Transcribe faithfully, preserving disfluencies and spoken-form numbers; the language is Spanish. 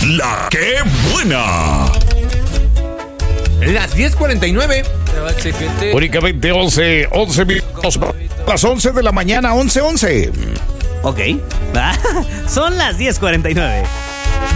La que buena. Las diez cuarenta y nueve. Únicamente once, once minutos. Las once de la mañana, once, once. Ok. Son las diez cuarenta y nueve.